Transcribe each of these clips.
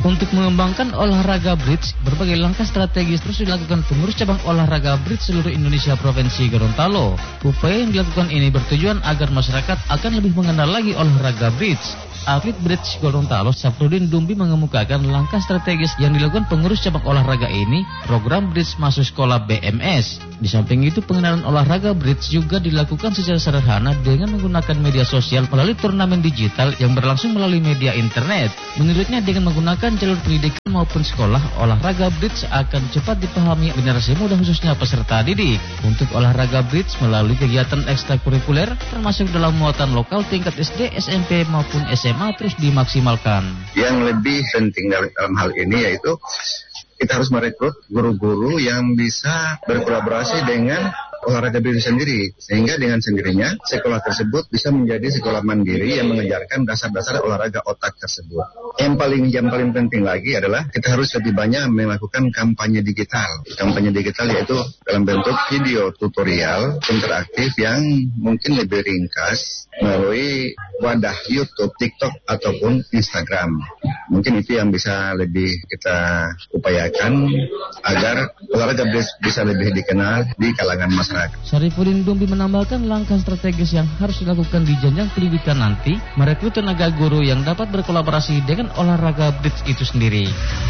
Untuk mengembangkan olahraga bridge, berbagai langkah strategis terus dilakukan pengurus cabang olahraga bridge seluruh Indonesia Provinsi Gorontalo. Upaya yang dilakukan ini bertujuan agar masyarakat akan lebih mengenal lagi olahraga bridge. Atlet bridge Gorontalo, Safrudin Dumbi mengemukakan langkah strategis yang dilakukan pengurus cabang olahraga ini, program bridge masuk sekolah BMS. Di samping itu, pengenalan olahraga bridge juga dilakukan secara sederhana dengan menggunakan media sosial melalui turnamen digital yang berlangsung melalui media internet. Menurutnya, dengan menggunakan jalur pendidikan maupun sekolah, olahraga bridge akan cepat dipahami generasi muda khususnya peserta didik. Untuk olahraga bridge melalui kegiatan ekstrakurikuler termasuk dalam muatan lokal tingkat SD, SMP maupun SMA terus dimaksimalkan. Yang lebih penting dalam hal ini yaitu kita harus merekrut guru-guru yang bisa berkolaborasi dengan olahraga diri sendiri, sehingga dengan sendirinya sekolah tersebut bisa menjadi sekolah mandiri yang mengejarkan dasar-dasar olahraga otak tersebut. Yang paling penting lagi adalah kita harus lebih banyak melakukan kampanye digital. Kampanye digital yaitu dalam bentuk video tutorial interaktif yang mungkin lebih ringkas melalui wadah YouTube, TikTok ataupun Instagram. Mungkin itu yang bisa lebih kita upayakan agar olahraga bisa lebih dikenal di kalangan masyarakat. Syarifudin Dumbi menambahkan langkah strategis yang harus dilakukan di jenjang pendidikan nanti, merekrut tenaga guru yang dapat berkolaborasi dengan olahraga bridge itu sendiri.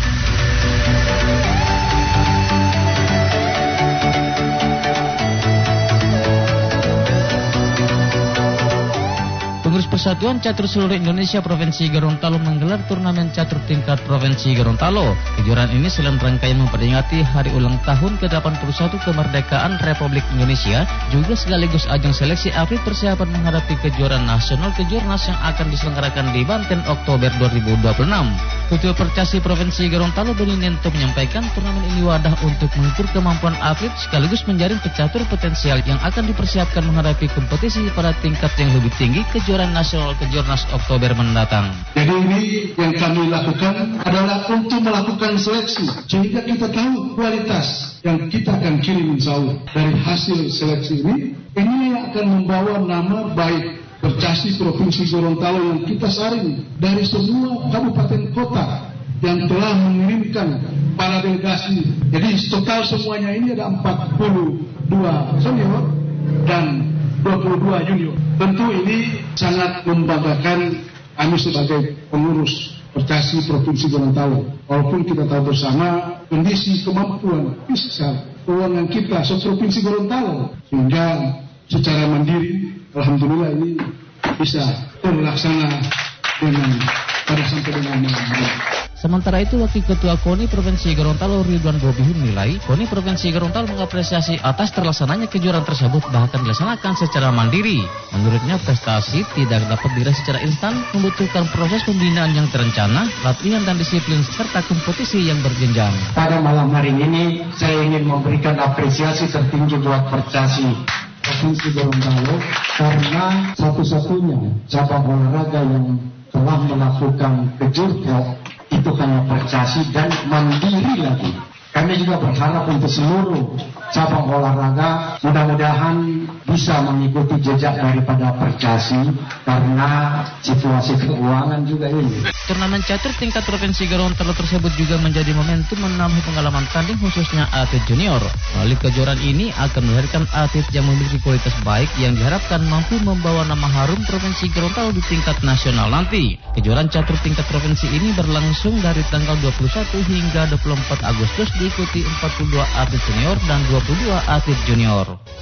Pengurus Persatuan Catur seluruh Indonesia Provinsi Gorontalo menggelar turnamen catur tingkat Provinsi Gorontalo. Kejuaraan ini selain rangkaian memperingati hari ulang tahun ke-81 kemerdekaan Republik Indonesia, juga sekaligus ajang seleksi atlet persiapan menghadapi kejuaraan nasional Kejurnas yang akan diselenggarakan di Banten Oktober 2026. Ketua Percasi Provinsi Gorontalo Doni Nento menyampaikan turnamen ini wadah untuk mengukur kemampuan atlet sekaligus menjaring pecatur potensial yang akan dipersiapkan menghadapi kompetisi pada tingkat yang lebih tinggi kejuaraan nasional Kejurnas Oktober mendatang. Jadi ini yang kami lakukan adalah untuk melakukan seleksi sehingga kita tahu kualitas yang kita akan kirim insya Allah. Dari hasil seleksi ini akan membawa nama baik Percasi Provinsi Gorontalo yang kita saring dari semua kabupaten kota yang telah mengirimkan para delegasi. Jadi total semuanya ini ada 42 senior dan 22 junior. Tentu ini sangat membanggakan kami sebagai pengurus Percasi Provinsi Gorontalo. Walaupun kita tahu bersama kondisi kemampuan fiskal keuangan kita se-Provinsi Gorontalo, sehingga secara mandiri alhamdulillah ini bisa terlaksana sampai dengan Sementara itu, Wakil Ketua KONI Provinsi Gorontalo Ridwan Bobi menilai KONI Provinsi Gorontalo mengapresiasi atas terlaksananya kejuaraan tersebut bahkan dilaksanakan secara mandiri. Menurutnya, prestasi tidak dapat diraih secara instan, membutuhkan proses pembinaan yang terencana, latihan dan disiplin serta kompetisi yang berjenjang. Pada malam hari ini saya ingin memberikan apresiasi tertinggi buat Percasi Provinsi Gorontalo karena satu-satunya cabang olahraga yang telah melakukan kejurnas itu hanya Percasi dan mandiri lagi. Kami juga berharap untuk seluruh cabang olahraga mudah-mudahan bisa mengikuti jejak daripada Percasi karena situasi keuangan juga ini. Turnamen catur tingkat Provinsi Gorontalo tersebut juga menjadi momentum menambah pengalaman tanding khususnya atlet junior. Melalui kejuaraan ini akan melahirkan atlet yang memiliki kualitas baik yang diharapkan mampu membawa nama harum Provinsi Gorontalo di tingkat nasional nanti. Kejuaraan catur tingkat provinsi ini berlangsung dari tanggal 21 hingga 24 Agustus diikuti 42 atlet senior dan 22 atlet junior.